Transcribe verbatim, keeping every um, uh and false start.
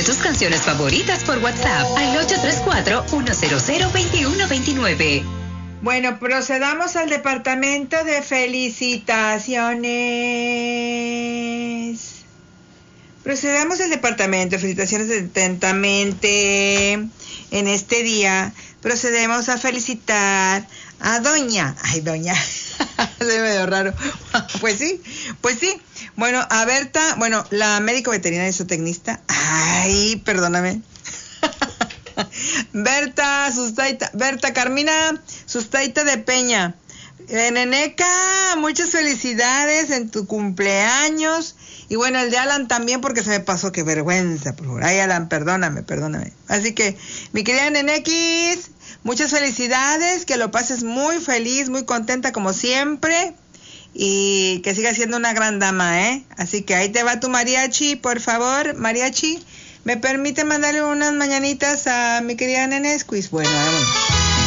tus canciones favoritas por WhatsApp al ocho tres cuatro, uno cero cero, dos uno dos nueve. Bueno, procedamos al departamento de felicitaciones. Procedamos al departamento de felicitaciones atentamente. En este día procedemos a felicitar a doña. Ay, doña. Se ve medio raro. Pues sí, pues sí. Bueno, a Berta, bueno, la médico veterinaria y zootecnista. Ay, perdóname. Berta, Sustaita, Berta Carmina, Sustaita de Peña. Eh, Neneca, muchas felicidades en tu cumpleaños. Y bueno, el de Alan también, porque se me pasó, qué vergüenza, por favor. Ay, Alan, perdóname, perdóname. Así que, mi querida Nenequis, muchas felicidades, que lo pases muy feliz, muy contenta como siempre. Y que sigas siendo una gran dama, ¿eh? Así que ahí te va tu mariachi, por favor, mariachi. ¿Me permite mandarle unas mañanitas a mi querida Nenesquis? Bueno, vámonos.